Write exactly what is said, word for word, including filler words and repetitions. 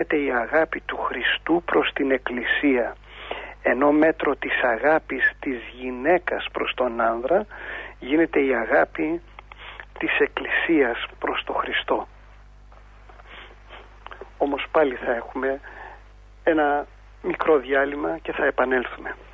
γίνεται η αγάπη του Χριστού προς την Εκκλησία, ενώ μέτρο της αγάπης της γυναίκας προς τον άνδρα γίνεται η αγάπη της Εκκλησίας προς τον Χριστό. Όμως πάλι θα έχουμε ένα μικρό διάλειμμα και θα επανέλθουμε.